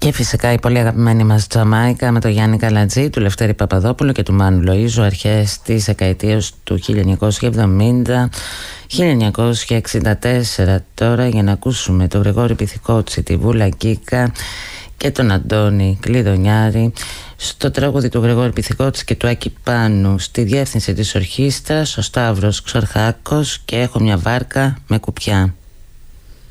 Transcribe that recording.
Και φυσικά η πολύ αγαπημένη μας Τζαμάικα με τον Γιάννη Καλατζή, του Λευτέρη Παπαδόπουλου και του Μάνου Λοΐζου, αρχές της δεκαετίας του 1970-1964. Τώρα για να ακούσουμε τον Γρηγόρη Πυθικότση, τη Βούλα Κίκα και τον Αντώνη Κλειδονιάρη στο τραγούδι του Γρηγόρη Πυθικότση και του Άκη Πάνου, στη διεύθυνση της ορχήστρας ο Σταύρος Ξορχάκος και «Έχω μια βάρκα με κουπιά».